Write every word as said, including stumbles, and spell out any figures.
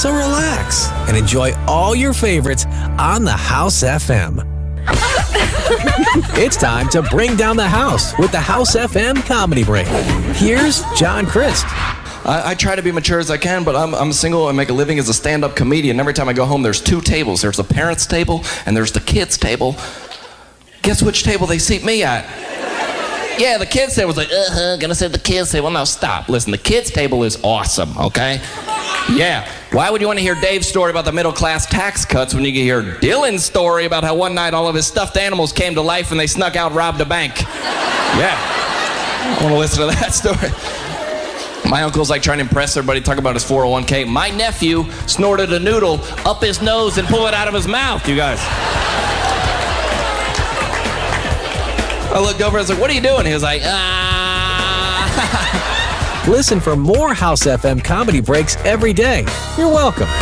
So relax and enjoy all your favorites on the House F M. It's time to bring down the house with the House F M Comedy Break. Here's John Crist. I, I try to be mature as I can, but I'm, I'm single and make a living as a stand-up comedian. Every time I go home, there's two tables. There's the parents' table and there's the kids' table. Guess which table they seat me at? Yeah, the kids' table's like, uh-huh, gonna sit at the kids' table. Now stop. Listen, the kids' table is awesome, okay? Yeah. Why would you want to hear Dave's story about the middle-class tax cuts when you can hear Dylan's story about how one night all of his stuffed animals came to life and they snuck out and robbed a bank? Yeah. I want to listen to that story. My uncle's like trying to impress everybody, talk about his four oh one k. My nephew snorted a noodle up his nose and pulled it out of his mouth, you guys. I looked over and I was like, what are you doing? He was like, ah. Listen for more House F M Comedy Breaks every day. You're welcome.